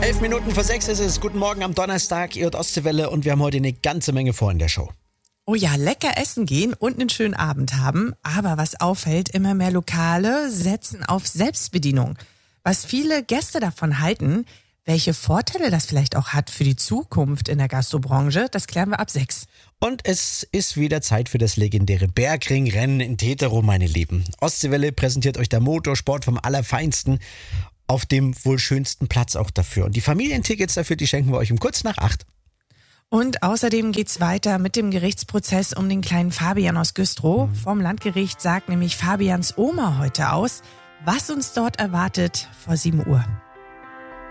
11:05 ist es. Guten Morgen am Donnerstag, ihr hört Ostseewelle und wir haben heute eine ganze Menge vor in der Show. Oh ja, lecker essen gehen und einen schönen Abend haben. Aber was auffällt, immer mehr Lokale setzen auf Selbstbedienung. Was viele Gäste davon halten, welche Vorteile das vielleicht auch hat für die Zukunft in der Gastrobranche, das klären wir ab 6. Und es ist wieder Zeit für das legendäre Bergringrennen in Teterow, meine Lieben. Ostseewelle präsentiert euch der Motorsport vom Allerfeinsten auf dem wohl schönsten Platz auch dafür. Und die Familientickets dafür, die schenken wir euch um kurz nach 8. Und außerdem geht's weiter mit dem Gerichtsprozess um den kleinen Fabian aus Güstrow. Vom Landgericht sagt nämlich Fabians Oma heute aus, was uns dort erwartet vor 7 Uhr.